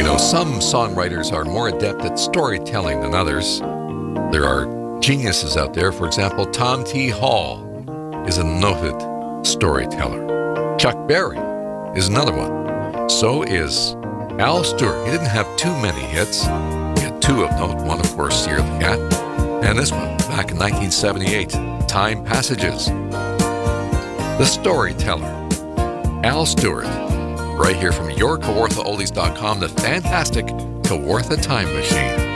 some songwriters are more adept at storytelling than others. There are geniuses out there. For example, Tom T. Hall is a noted storyteller. Chuck Berry is another one. So is Al Stewart. He didn't have too many hits. He had two of note. One, of course, Year of the Cat. And this one, back in 1978, Time Passages. The Storyteller, Al Stewart, right here from your KawarthaOldies.com, the fantastic Kawartha Time Machine.